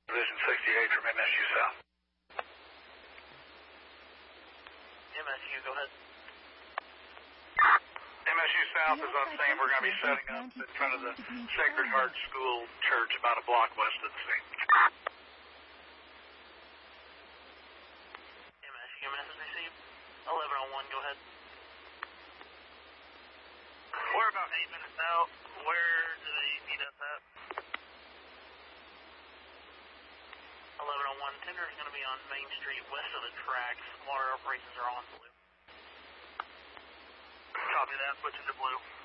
Division 68 from MSU South. MSU, go ahead. MSU South is on scene. We're going to be setting up in front of the Sacred Heart School Church about a block west of the scene. MSU, message received. 1101, go ahead. We're about 8 minutes out. Where do they meet us at? 1101, Tender is going to be on Main Street west of the tracks. Water operations are on blue. Copy that, switching to blue.